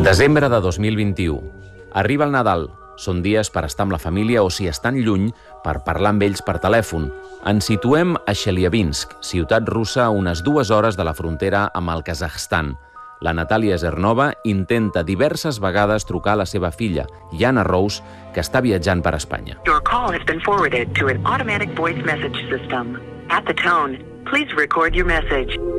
Desembre de 2021. Arriba el Nadal. Són dies per estar amb la família o, si estan lluny, per parlar amb ells per telèfon. Ens situem a Chelyabinsk, ciutat russa a unes 2 hores de la frontera amb el Kazakhstan. La Natàlia Zernova intenta diverses vegades trucar a la seva filla, Yana Rose, que està viatjant per Espanya. Your call has been forwarded to an automatic voice message system. At the tone, please record your message.